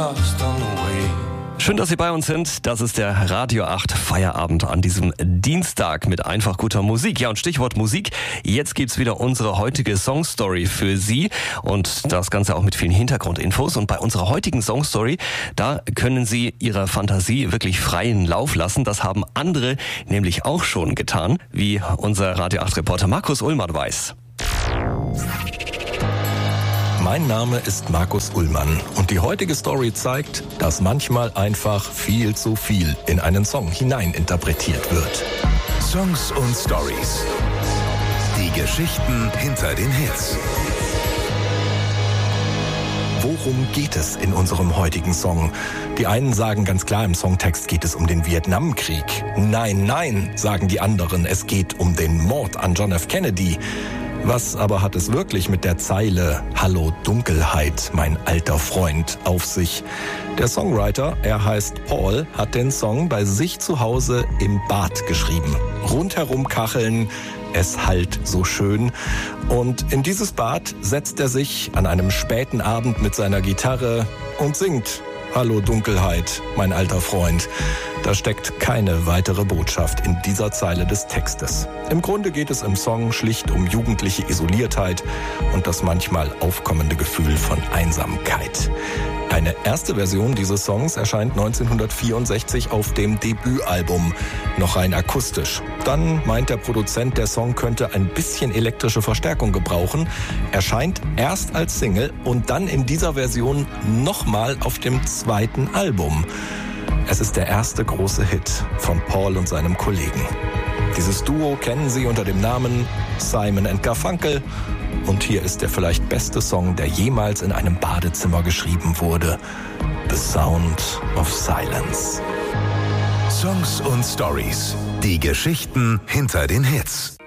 Schön, dass Sie bei uns sind. Das ist der Radio 8 Feierabend an diesem Dienstag mit einfach guter Musik. Ja, und Stichwort Musik. Jetzt gibt's wieder unsere heutige Songstory für Sie und das Ganze auch mit vielen Hintergrundinfos. Und bei unserer heutigen Songstory, da können Sie Ihrer Fantasie wirklich freien Lauf lassen. Das haben andere nämlich auch schon getan, wie unser Radio 8 Reporter Markus Ullmann weiß. Mein Name ist Markus Ullmann und die heutige Story zeigt, dass manchmal einfach viel zu viel in einen Song hineininterpretiert wird. Songs und Stories. Die Geschichten hinter den Hits. Worum geht es in unserem heutigen Song? Die einen sagen ganz klar, im Songtext geht es um den Vietnamkrieg. Nein, nein, sagen die anderen, es geht um den Mord an John F. Kennedy. Was aber hat es wirklich mit der Zeile "Hallo Dunkelheit, mein alter Freund" auf sich? Der Songwriter, er heißt Paul, hat den Song bei sich zu Hause im Bad geschrieben. Rundherum Kacheln, es hallt so schön. Und in dieses Bad setzt er sich an einem späten Abend mit seiner Gitarre und singt "Hallo Dunkelheit, mein alter Freund". Da steckt keine weitere Botschaft in dieser Zeile des Textes. Im Grunde geht es im Song schlicht um jugendliche Isoliertheit und das manchmal aufkommende Gefühl von Einsamkeit. Eine erste Version dieses Songs erscheint 1964 auf dem Debütalbum, noch rein akustisch. Dann meint der Produzent, der Song könnte ein bisschen elektrische Verstärkung gebrauchen, erscheint erst als Single und dann in dieser Version nochmal auf dem zweiten Album. Es ist der erste große Hit von Paul und seinem Kollegen. Dieses Duo kennen Sie unter dem Namen Simon & Garfunkel. Und hier ist der vielleicht beste Song, der jemals in einem Badezimmer geschrieben wurde: The Sound of Silence. Songs und Stories. Die Geschichten hinter den Hits.